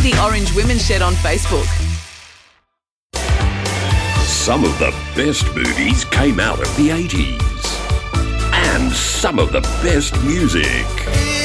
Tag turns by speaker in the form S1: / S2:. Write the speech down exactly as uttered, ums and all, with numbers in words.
S1: the Orange Women's Shed on Facebook.
S2: Some of the best movies came out of the eighties. And some of the best music.